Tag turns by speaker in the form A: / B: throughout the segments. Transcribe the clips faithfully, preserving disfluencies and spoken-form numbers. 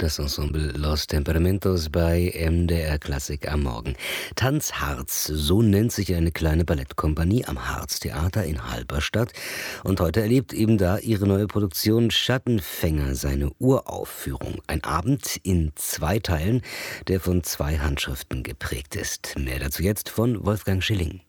A: Das Ensemble Los Temperamentos bei M D R Klassik am Morgen. Tanz Harz, so nennt sich eine kleine Ballettkompanie am Harztheater in Halberstadt. Und heute erlebt eben da ihre neue Produktion Schattenfänger seine Uraufführung. Ein Abend in zwei Teilen, der von zwei Handschriften geprägt ist. Mehr dazu jetzt von Wolfgang Schilling.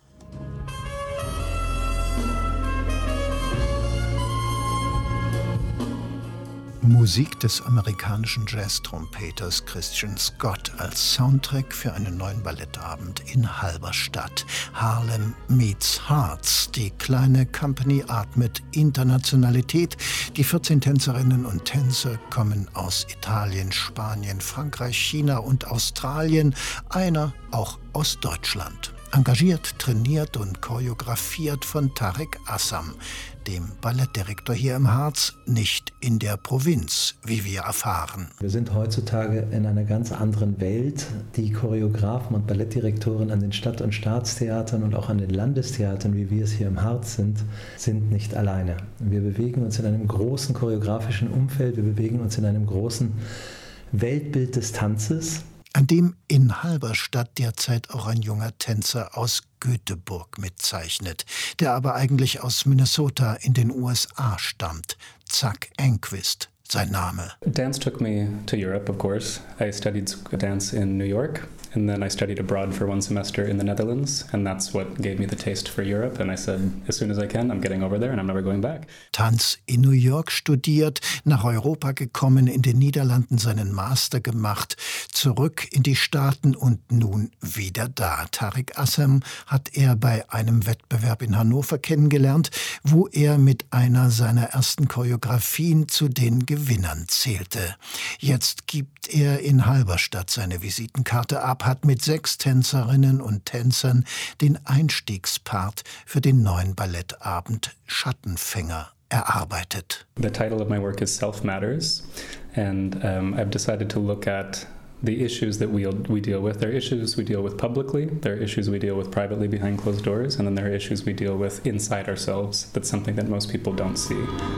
B: Musik des amerikanischen Jazz-Trompeters Christian Scott als Soundtrack für einen neuen Ballettabend in Halberstadt. Harlem meets Harz. Die kleine Company atmet Internationalität. Die vierzehn Tänzerinnen und Tänzer kommen aus Italien, Spanien, Frankreich, China und Australien. Einer auch aus Deutschland. Engagiert, trainiert und choreografiert von Tarek Assam, dem Ballettdirektor hier im Harz, nicht in der Provinz, wie wir erfahren.
C: Wir sind heutzutage in einer ganz anderen Welt. Die Choreografen und Ballettdirektoren an den Stadt- und Staatstheatern und auch an den Landestheatern, wie wir es hier im Harz sind, sind nicht alleine. Wir bewegen uns in einem großen choreografischen Umfeld, wir bewegen uns in einem großen Weltbild des Tanzes,
B: an dem in Halberstadt derzeit auch ein junger Tänzer aus Göteborg mitzeichnet, der aber eigentlich aus Minnesota in den U S A stammt. Zack Enquist, sein Name.
D: Dance took me to Europe, of course. I studied dance in New York. And then I studied abroad for one semester in the Netherlands, and that's what gave me the taste for Europe. And I said, as soon as I can, I'm getting over there and I'm never going back.
B: Tanz in New York studiert, nach Europa gekommen, in den Niederlanden seinen Master gemacht, zurück in die Staaten und nun wieder da. Tarek Assam hat er bei einem Wettbewerb in Hannover kennengelernt, wo er mit einer seiner ersten Choreografien zu den Gewinnern zählte. Jetzt gibt er in Halberstadt seine Visitenkarte ab, hat mit sechs Tänzerinnen und Tänzern den Einstiegspart für den neuen Ballettabend Schattenfänger erarbeitet.
D: The title of my work is Self Matters, and um, I've decided to look at the issues that we we deal with. There are issues we deal with publicly, there are issues we deal with privately behind closed doors, and then there are issues we deal with inside ourselves. That's something that most people don't see.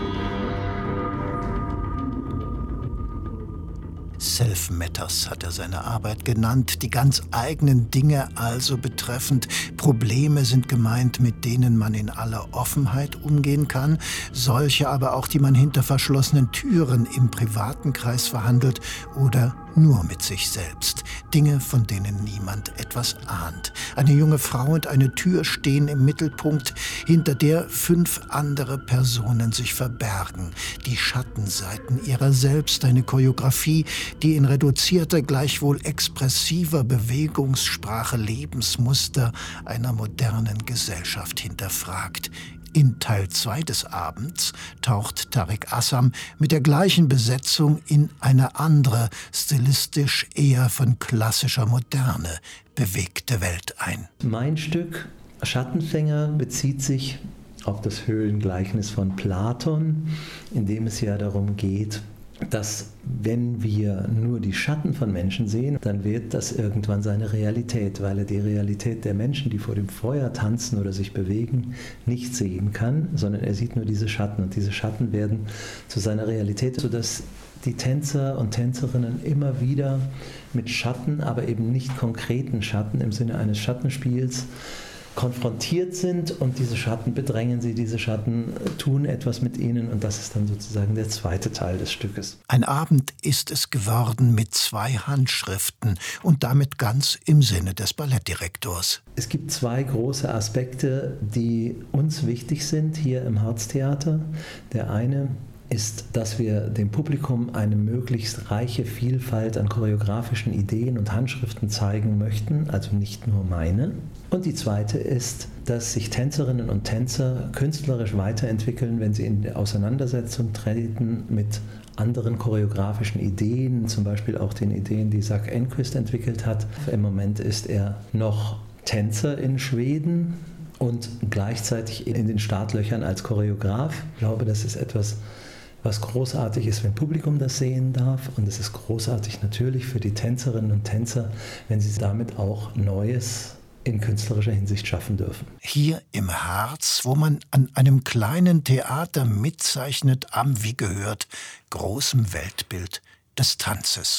B: Self Matters hat er seine Arbeit genannt, die ganz eigenen Dinge also betreffend. Probleme sind gemeint, mit denen man in aller Offenheit umgehen kann, solche aber auch, die man hinter verschlossenen Türen im privaten Kreis verhandelt oder nur mit sich selbst. Dinge, von denen niemand etwas ahnt. Eine junge Frau und eine Tür stehen im Mittelpunkt, hinter der fünf andere Personen sich verbergen. Die Schattenseiten ihrer selbst, eine Choreografie, die in reduzierter, gleichwohl expressiver Bewegungssprache Lebensmuster einer modernen Gesellschaft hinterfragt. In Teil zwei des Abends taucht Tarek Assam mit der gleichen Besetzung in eine andere, stilistisch eher von klassischer Moderne bewegte Welt ein.
C: Mein Stück Schattenfänger bezieht sich auf das Höhlengleichnis von Platon, in dem es ja darum geht, dass wenn wir nur die Schatten von Menschen sehen, dann wird das irgendwann seine Realität, weil er die Realität der Menschen, die vor dem Feuer tanzen oder sich bewegen, nicht sehen kann, sondern er sieht nur diese Schatten und diese Schatten werden zu seiner Realität, sodass die Tänzer und Tänzerinnen immer wieder mit Schatten, aber eben nicht konkreten Schatten im Sinne eines Schattenspiels konfrontiert sind und diese Schatten bedrängen sie, diese Schatten tun etwas mit ihnen und das ist dann sozusagen der zweite Teil des Stückes.
B: Ein Abend ist es geworden mit zwei Handschriften und damit ganz im Sinne des Ballettdirektors.
C: Es gibt zwei große Aspekte, die uns wichtig sind hier im Harztheater. Der eine ist, dass wir dem Publikum eine möglichst reiche Vielfalt an choreografischen Ideen und Handschriften zeigen möchten, also nicht nur meine. Und die zweite ist, dass sich Tänzerinnen und Tänzer künstlerisch weiterentwickeln, wenn sie in die Auseinandersetzung treten mit anderen choreografischen Ideen, zum Beispiel auch den Ideen, die Zack Enquist entwickelt hat. Im Moment ist er noch Tänzer in Schweden und gleichzeitig in den Startlöchern als Choreograf. Ich glaube, das ist etwas, was großartig ist, wenn Publikum das sehen darf. Und es ist großartig natürlich für die Tänzerinnen und Tänzer, wenn sie damit auch Neues in künstlerischer Hinsicht schaffen dürfen.
B: Hier im Harz, wo man an einem kleinen Theater mitzeichnet, am, wie gehört, großem Weltbild des Tanzes.